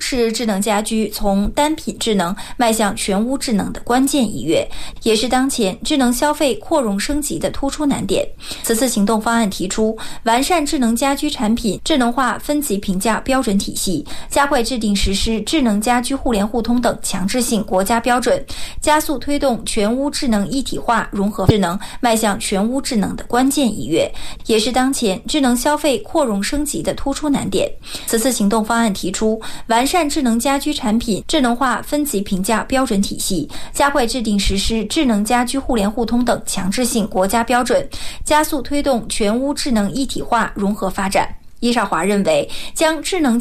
是智能家居从单品智能迈向全屋智能的关键一跃，也是当前智能消费扩容升级的突出难点。此次行动方案提出，完善智能家居产品智能化分级评价标准体系，加快制定实施智能家居互联互通等强制性国家标准，加速推动全屋智能一体化融合智能迈向全屋智能的关键一跃，也是当前智能消费扩容升级的突出难点。此次行动方案提出，完善智能家居产品智能化分级评价标准体系，加快制定实施智能家居互联互通等强制性国家标准，加速推动全屋智能一体化融合发展。伊绍华认为，将智能